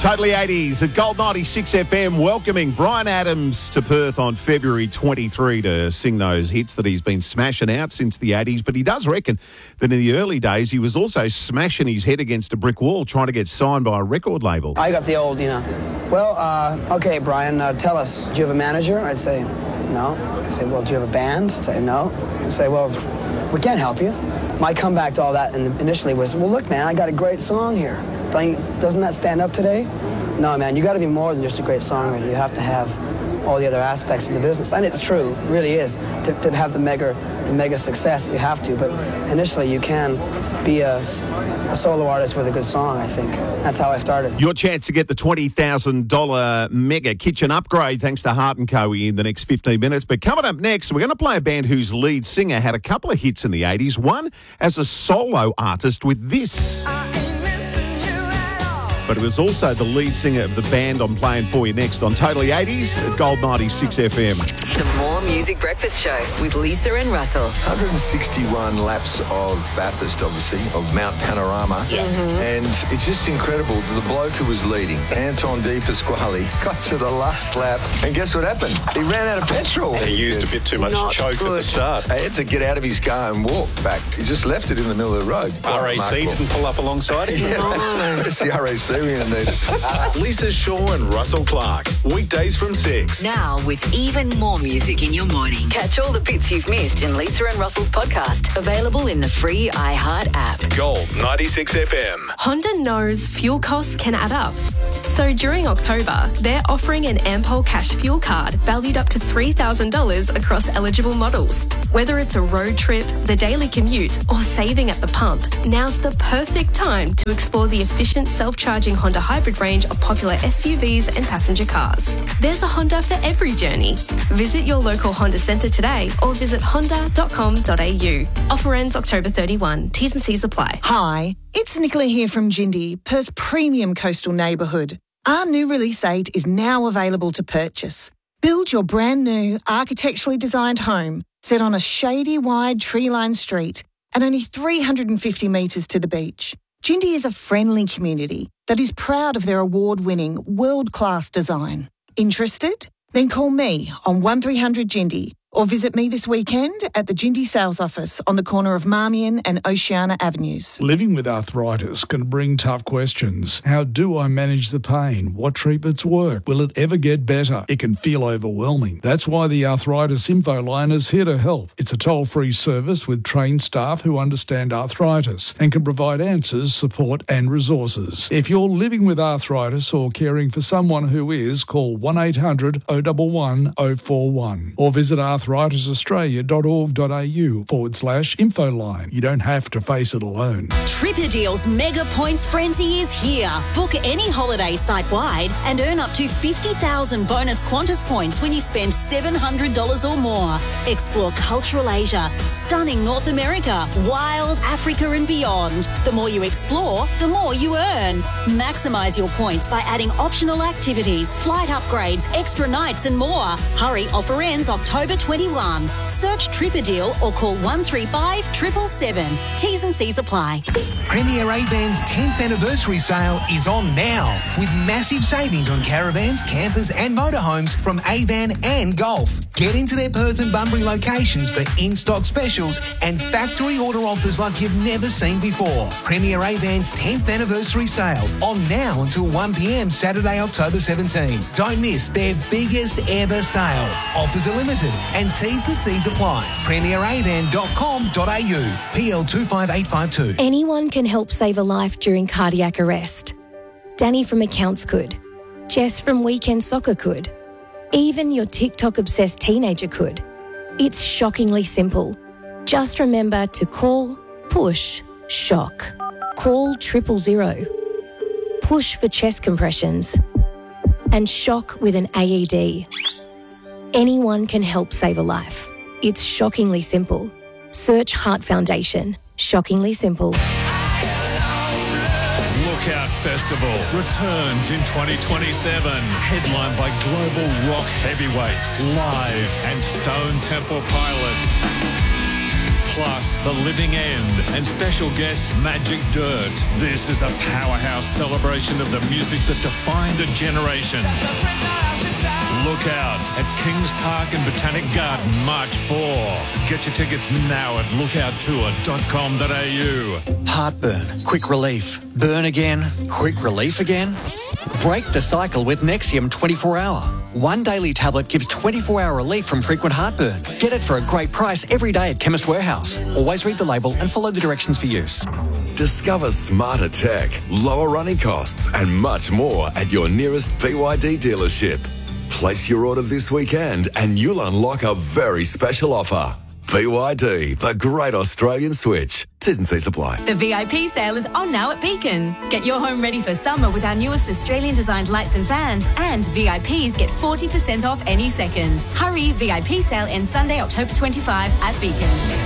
Totally 80s at Gold 96 FM, welcoming Bryan Adams to Perth on February 23 to sing those hits that he's been smashing out since the 80s. But he does reckon that in the early days, he was also smashing his head against a brick wall trying to get signed by a record label. I got the old, okay, Bryan, tell us, do you have a manager? I'd say, no. I'd say, well, do you have a band? I'd say, no. I'd say, well, we can't help you. My comeback to all that initially was, well, look, man, I got a great song here. Doesn't that stand up today? No, man, you got to be more than just a great songwriter. You have to have all the other aspects of the business. And it's true, it really is. To have the mega success, you have to. But initially, you can be a solo artist with a good song, I think. That's how I started. Your chance to get the $20,000 mega kitchen upgrade thanks to Hart & Co. in the next 15 minutes. But coming up next, we're going to play a band whose lead singer had a couple of hits in the 80s. One as a solo artist with this. But it was also the lead singer of the band I'm playing for you next on Totally 80s at Gold 96 FM. The More Music Breakfast Show with Lisa and Russell. 161 laps of Bathurst, obviously, of Mount Panorama. Yeah. And it's just incredible. The bloke who was leading, Anton De Pasquale, got to the last lap. And guess what happened? He ran out of petrol. He used a bit too much choke at the start. He had to get out of his car and walk back. He just left it in the middle of the road. RAC didn't pull up alongside him. It's the RAC we're going to need it. Lisa Shaw and Russell Clark. Weekdays from 6. Now with even more music in your morning. Catch all the bits you've missed in Lisa and Russell's podcast. Available in the free iHeart app. Gold 96 FM. Honda knows fuel costs can add up. So during October, they're offering an Ampol Cash fuel card valued up to $3,000 across eligible models. Whether it's a road trip, the daily commute, or saving at the pump, now's the perfect time to explore the efficient self-charging Honda hybrid range of popular SUVs and passenger cars. There's a Honda for every journey. Visit your local Honda centre today or visit honda.com.au. Offer ends October 31. T's and C's apply. Hi, it's Nicola here from Jindy, Perth's premium coastal neighbourhood. Our new Release 8 is now available to purchase. Build your brand new, architecturally designed home set on a shady, wide, tree-lined street and only 350 metres to the beach. Jindy is a friendly community that is proud of their award-winning, world-class design. Interested? Then call me on 1300 Jindy or visit me this weekend at the Jindy sales office on the corner of Marmion and Oceana Avenues. Living with arthritis can bring tough questions. How do I manage the pain? What treatments work? Will it ever get better? It can feel overwhelming. That's why the Arthritis Info Line is here to help. It's a toll-free service with trained staff who understand arthritis and can provide answers, support and resources. If you're living with arthritis or caring for someone who is, call 1800 011 041 or visit arthritisaustralia.org.au/infoline. You don't have to face it alone. Tripperdeal's Mega Points Frenzy is here. Book any holiday site-wide and earn up to 50,000 bonus Qantas points when you spend $700 or more. Explore cultural Asia, stunning North America, wild Africa and beyond. The more you explore, the more you earn. Maximise your points by adding optional activities, flight upgrades, extra nights and more. Hurry, offer ends October 21. Search Tripperdeal or call 135 777. T's and C's apply. Premier Avans 10th anniversary sale is on now with massive savings on caravans, campers and motorhomes from Avan and Golf. Get into their Perth and Bunbury locations for in-stock specials and factory order offers like you've never seen before. Premier Avans 10th anniversary sale on now until 1 p.m. Saturday, October 17. Don't miss their biggest ever sale. Offers are limited and T's and C's apply. premieravan.com.au. PL 25852. Anyone can help save a life during cardiac arrest. Danny from Accounts could. Jess from Weekend Soccer could. Even your TikTok-obsessed teenager could. It's shockingly simple. Just remember to call, push, shock. Call 000. Push for chest compressions. And shock with an AED. Anyone can help save a life. It's shockingly simple. Search Heart Foundation. Shockingly simple. Lookout Festival returns in 2027. Headlined by global rock heavyweights, Live and Stone Temple Pilots. plus The Living End and special guest Magic Dirt. This is a powerhouse celebration of the music that defined a generation. Look out at Kings Park and Botanic Garden, March 4. Get your tickets now at lookouttour.com.au. Heartburn, quick relief. Burn again, quick relief again. Break the cycle with Nexium 24-hour. One daily tablet gives 24-hour relief from frequent heartburn. Get it for a great price every day at Chemist Warehouse. Always read the label and follow the directions for use. Discover smarter tech, lower running costs, and much more at your nearest BYD dealership. Place your order this weekend and you'll unlock a very special offer. BYD, the great Australian switch. T&Cs apply. The VIP sale is on now at Beacon. Get your home ready for summer with our newest Australian-designed lights and fans, and VIPs get 40% off any second. Hurry, VIP sale ends Sunday, October 25 at Beacon.